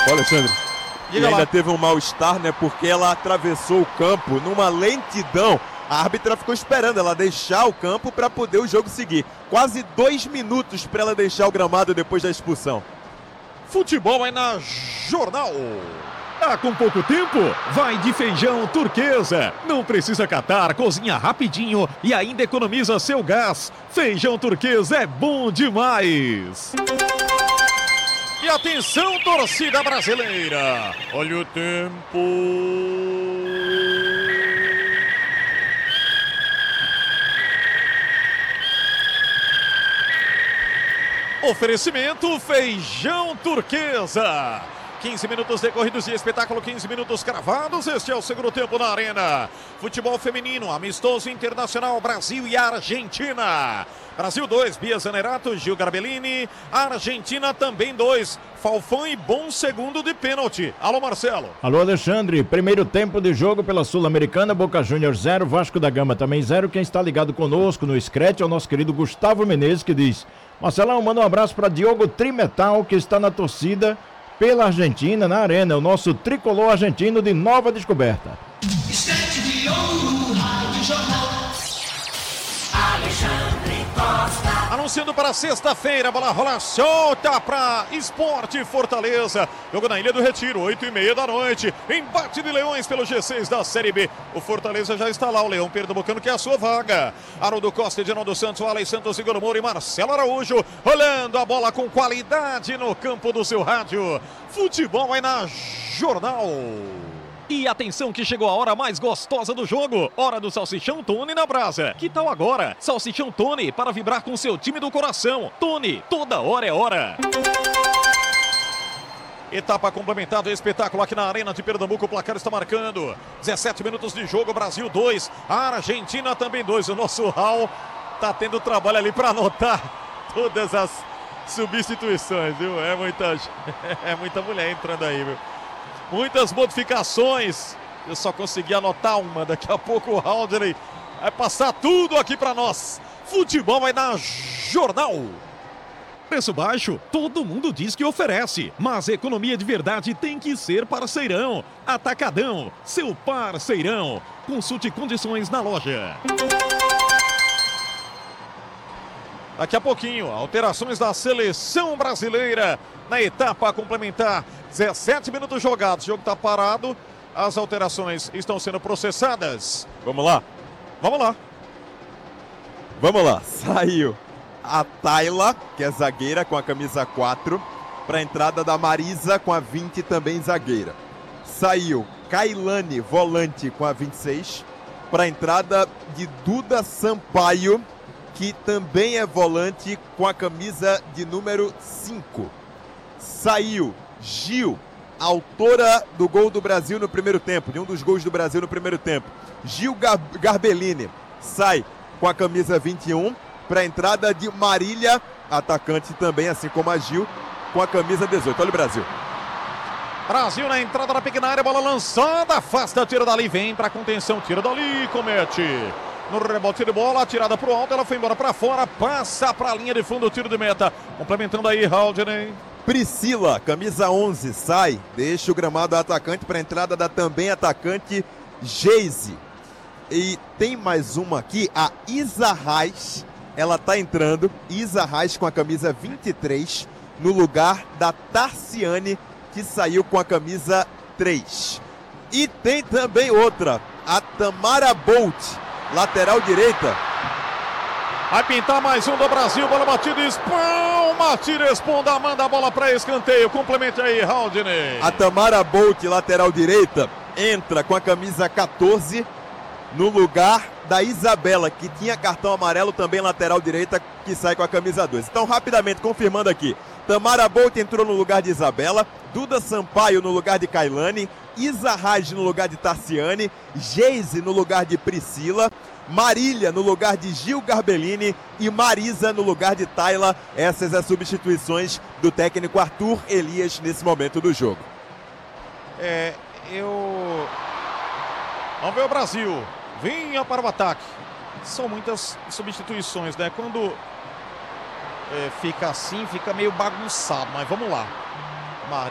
Olha, Alexandre, e Diga ainda lá. teve um mal-estar, né? Porque ela atravessou o campo numa lentidão. A árbitra ficou esperando ela deixar o campo para poder o jogo seguir. Quase 2 minutos para ela deixar o gramado depois da expulsão. Futebol é na Jornal. Tá com pouco tempo? Vai de Feijão Turquesa. Não precisa catar, cozinha rapidinho e ainda economiza seu gás. Feijão Turquesa é bom demais. E atenção, torcida brasileira. Olha o tempo. Oferecimento Feijão Turquesa. 15 minutos decorridos de espetáculo, 15 minutos cravados. Este é o segundo tempo na Arena. Futebol feminino, amistoso internacional, Brasil e Argentina. Brasil 2, Bia Zanerato, Gil Garbellini. Argentina também 2, Falfão e bom segundo de pênalti. Alô, Marcelo. Alô, Alexandre. Primeiro tempo de jogo pela Sul-Americana, Boca Juniors 0, Vasco da Gama também 0. Quem está ligado conosco no Scratch é o nosso querido Gustavo Menezes, que diz: Marcelão, manda um abraço para Diogo Trimetal, que está na torcida pela Argentina na Arena, o nosso tricolor argentino de nova descoberta. Estante de ouro, Rádio Jornal. Alexandre Costa. Anunciando para sexta-feira, a bola rola solta para Esporte Fortaleza. Jogo na Ilha do Retiro, 8h30 da noite. Embate de Leões pelo G6 da Série B. O Fortaleza já está lá, o Leão Pernambucano, que é a sua vaga. Haroldo Costa, Edinaldo Santos, Alex Santos, Igor Moura e Marcelo Araújo. Rolando a bola com qualidade no campo do seu rádio. Futebol é na Jornal. E atenção que chegou a hora mais gostosa do jogo. Hora do Salsichão Tony na brasa. Que tal agora? Salsichão Tony para vibrar com seu time do coração. Tony, toda hora é hora. Etapa complementar do espetáculo aqui na Arena de Pernambuco. O placar está marcando 17 minutos de jogo. Brasil 2, Argentina também 2. O nosso Raul tá tendo trabalho ali para anotar todas as substituições, viu? É muita mulher entrando aí, viu? Muitas modificações. Eu só consegui anotar uma. Daqui a pouco o Haldney vai passar tudo aqui para nós. Futebol vai dar Jornal. Preço baixo, todo mundo diz que oferece, mas economia de verdade tem que ser parceirão. Atacadão, seu parceirão. Consulte condições na loja. Daqui a pouquinho, alterações da seleção brasileira na etapa complementar. 17 minutos jogados, o jogo está parado, as alterações estão sendo processadas. Vamos lá? Vamos lá. Vamos lá. Saiu a Tayla, que é zagueira, com a camisa 4, para a entrada da Marisa, com a 20, também zagueira. Saiu Kailane, volante, com a 26, para a entrada de Duda Sampaio, que também é volante, com a camisa de número 5. Saiu Gil, autora do gol do Brasil no primeiro tempo, de um dos gols do Brasil no primeiro tempo. Gil Garbellini sai com a camisa 21 para a entrada de Marília, atacante também, assim como a Gil, com a camisa 18. Olha o Brasil. Brasil na entrada da pequena área, bola lançada, afasta, tira dali, vem para contenção, tira dali, comete. No rebote de bola, tirada para o alto, ela foi embora para fora, passa para a linha de fundo, tiro de meta. Complementando aí, Haldney. Priscila, camisa 11, sai, deixa o gramado atacante para a entrada da também atacante Geise. E tem mais uma aqui, a Isa Reis, ela tá entrando, Isa Reis com a camisa 23, no lugar da Tarciane, que saiu com a camisa 3. E tem também outra, a Tamara Bolt, lateral direita. Vai pintar mais um do Brasil, bola batida, espalma, tira, responda, manda a bola para escanteio, complemente aí, Haldney. A Tamara Bolt, lateral direita, entra com a camisa 14 no lugar da Isabela, que tinha cartão amarelo, também lateral direita, que sai com a camisa 2. Então, rapidamente, confirmando aqui, Tamara Bolt entrou no lugar de Isabela, Duda Sampaio no lugar de Kailane, Isa Raj no lugar de Tarciane, Geise no lugar de Priscila, Marília no lugar de Gil Garbellini e Marisa no lugar de Tayla. Essas as substituições do técnico Arthur Elias nesse momento do jogo. Vamos ver o Brasil. Vinha para o ataque. São muitas substituições, né? Quando fica assim, fica meio bagunçado, mas vamos lá.